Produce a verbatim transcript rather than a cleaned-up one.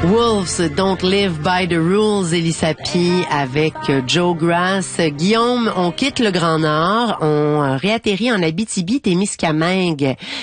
Wolves Don't Live by the Rules, Elisapi avec Joe Grass. Guillaume, on quitte le Grand Nord, on réatterrit en Abitibi-Témiscamingue.